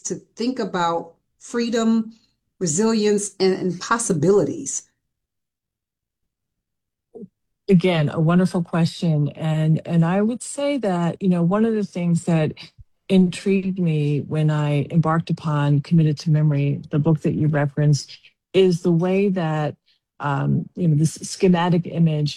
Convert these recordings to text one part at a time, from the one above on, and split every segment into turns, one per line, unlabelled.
to think about freedom, resilience, and possibilities?
Again, a wonderful question. And I would say that, one of the things that intrigued me when I embarked upon Committed to Memory, the book that you referenced, is the way that this schematic image,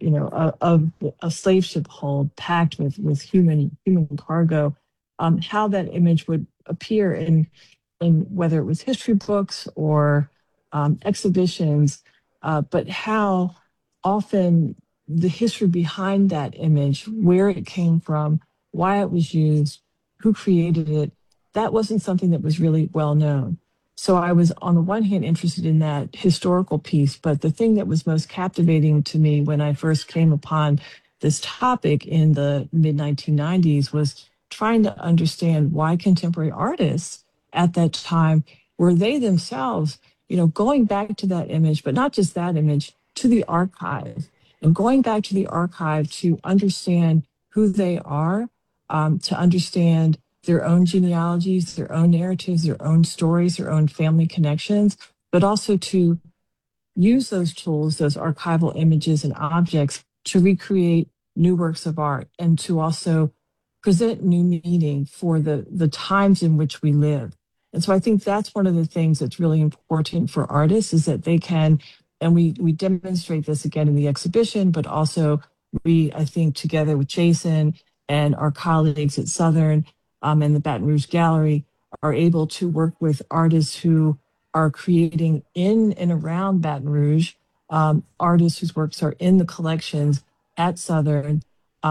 of a slave ship hold packed with human cargo, how that image would appear in whether it was history books or exhibitions, but how often the history behind that image, where it came from, why it was used, who created it, that wasn't something that was really well known. So I was, on the one hand, interested in that historical piece, but the thing that was most captivating to me when I first came upon this topic in the mid 1990s was trying to understand why contemporary artists at that time were they themselves, going back to that image, but not just that image, to the archive and going back to the archive to understand who they are, to understand their own genealogies, their own narratives, their own stories, their own family connections, but also to use those tools, those archival images and objects to recreate new works of art and to also present new meaning for the times in which we live. And so I think that's one of the things that's really important for artists is that they can, and we demonstrate this again in the exhibition, but also I think together with Jason and our colleagues at Southern and the Baton Rouge Gallery are able to work with artists who are creating in and around Baton Rouge, artists whose works are in the collections at Southern,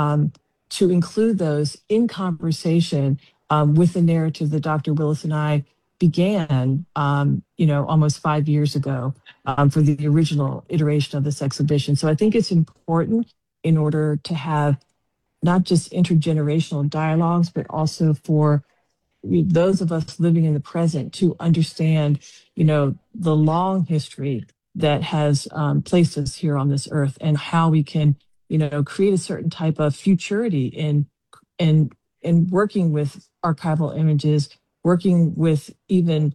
to include those in conversation with the narrative that Dr. Willis and I began, almost 5 years ago for the original iteration of this exhibition. So I think it's important in order to have not just intergenerational dialogues, but also for those of us living in the present to understand, the long history that has placed us here on this earth and how we can, create a certain type of futurity in working with archival images, working with even,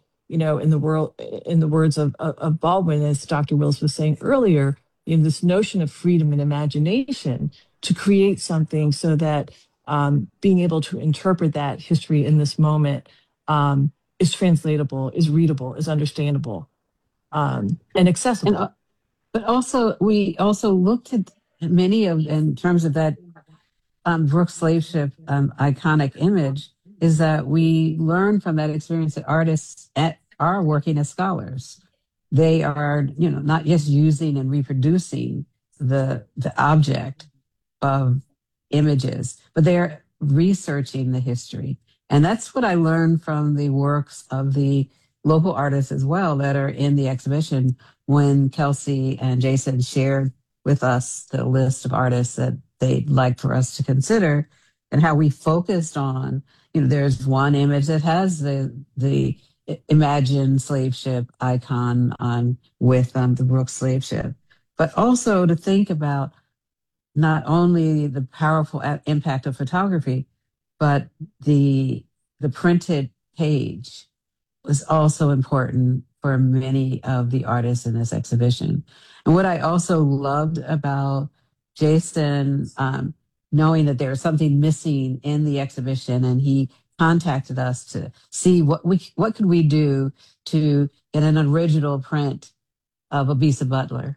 in the words of Baldwin, as Dr. Wills was saying earlier, this notion of freedom and imagination to create something so that being able to interpret that history in this moment is translatable, is readable, is understandable, and
And
accessible.
but also we also looked at many of in terms of that Brooks slave ship iconic image is that we learn from that experience that are working as scholars. They are, not just using and reproducing the object of images, but they're researching the history. And that's what I learned from the works of the local artists as well that are in the exhibition when Kelsey and Jason shared with us the list of artists that they'd like for us to consider and how we focused on, there's one image that has the imagined slave ship icon on with the Brooks slave ship, but also to think about not only the powerful impact of photography, but the printed page was also important for many of the artists in this exhibition. And what I also loved about Jason, knowing that there was something missing in the exhibition, and he contacted us to see what could we do to get an original print of Abisa Butler.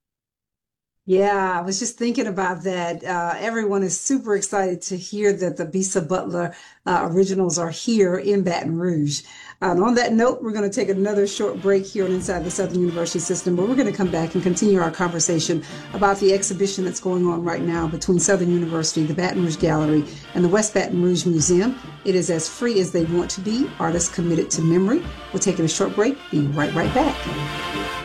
Yeah, I was just thinking about that. Everyone is super excited to hear that the Bisa Butler originals are here in Baton Rouge. And on that note, we're going to take another short break here on Inside the Southern University System, but we're going to come back and continue our conversation about the exhibition that's going on right now between Southern University, the Baton Rouge Gallery, and the West Baton Rouge Museum. It is As Free as They Want to Be, Artists Committed to Memory. We're taking a short break. Be right back.